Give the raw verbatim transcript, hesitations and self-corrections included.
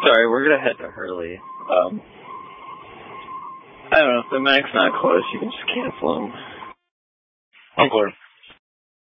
Sorry, we're gonna head to Hurley. Um, I don't know, if the Mac's not close, you can just cancel them. I'm clear.